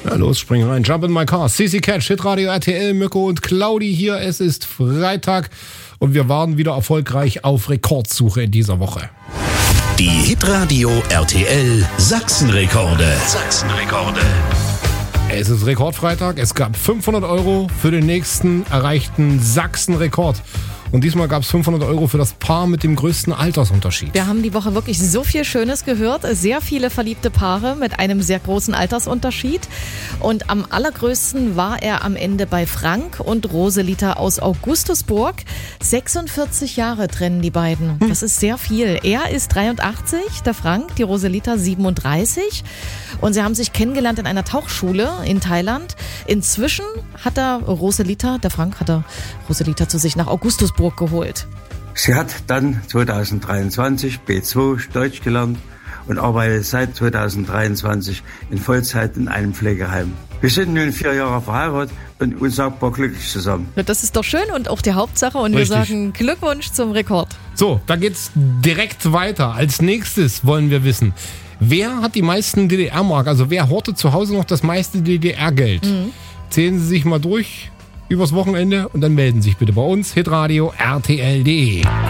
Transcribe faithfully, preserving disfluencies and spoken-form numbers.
Na los, spring rein. Jump in my car. C C Catch, Hitradio R T L, Mirko und Claudi hier. Es ist Freitag und wir waren wieder erfolgreich auf Rekordsuche in dieser Woche. Die Hitradio R T L Sachsenrekorde. Sachsenrekorde. Es ist Rekordfreitag. Es gab fünfhundert Euro für den nächsten erreichten Sachsenrekord. Und diesmal gab es fünfhundert Euro für das Paar mit dem größten Altersunterschied. Wir haben die Woche wirklich so viel Schönes gehört. Sehr viele verliebte Paare mit einem sehr großen Altersunterschied. Und am allergrößten war er am Ende bei Frank und Roselita aus Augustusburg. sechsundvierzig Jahre trennen die beiden. Das ist sehr viel. Er ist dreiundachtzig, der Frank, die Roselita siebenunddreißig. Und sie haben sich kennengelernt in einer Tauchschule in Thailand. Inzwischen hat er Roselita, der Frank hat er Roselita zu sich nach Augustusburg geholt. Sie hat dann zweitausenddreiundzwanzig B zwei Deutsch gelernt und arbeitet seit zweitausenddreiundzwanzig in Vollzeit in einem Pflegeheim. Wir sind nun vier Jahre verheiratet und unsagbar glücklich zusammen. Das ist doch schön und auch die Hauptsache. Und Richtig. Wir sagen Glückwunsch zum Rekord. So, da geht's direkt weiter. Als nächstes wollen wir wissen, wer hat die meisten D D R-Mark? Also wer hortet zu Hause noch das meiste D D R-Geld? Mhm. Zählen Sie sich mal durch übers Wochenende und dann melden Sie sich bitte bei uns. Hitradio R T L punkt de